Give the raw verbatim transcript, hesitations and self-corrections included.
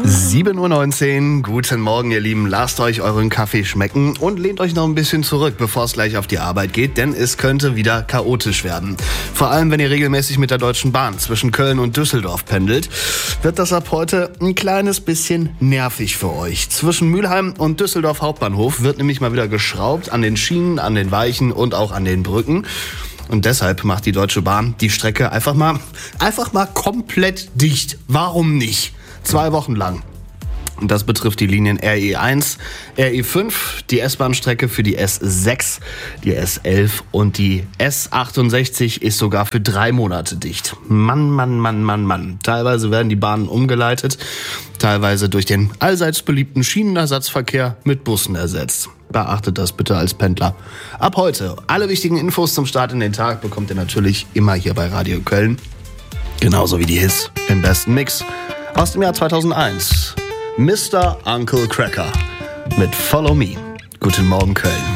sieben Uhr neunzehn, guten Morgen ihr Lieben, lasst euch euren Kaffee schmecken und lehnt euch noch ein bisschen zurück, bevor es gleich auf die Arbeit geht, denn es könnte wieder chaotisch werden. Vor allem, wenn ihr regelmäßig mit der Deutschen Bahn zwischen Köln und Düsseldorf pendelt, wird das ab heute ein kleines bisschen nervig für euch. Zwischen Mülheim und Düsseldorf Hauptbahnhof wird nämlich mal wieder geschraubt an den Schienen, an den Weichen und auch an den Brücken. Und deshalb macht die Deutsche Bahn die Strecke einfach mal, einfach mal komplett dicht. Warum nicht? Zwei Wochen lang. Und das betrifft die Linien R E eins, R E fünf, die S-Bahn-Strecke für die S sechs, die S elf und die S achtundsechzig ist sogar für drei Monate dicht. Mann, Mann, Mann, Mann, Mann. Teilweise werden die Bahnen umgeleitet, teilweise durch den allseits beliebten Schienenersatzverkehr mit Bussen ersetzt. Beachtet das bitte als Pendler. Ab heute, alle wichtigen Infos zum Start in den Tag bekommt ihr natürlich immer hier bei Radio Köln. Genauso wie die Hits im besten Mix aus dem Jahr zweitausendeins. Mister Uncle Cracker mit Follow Me. Guten Morgen Köln.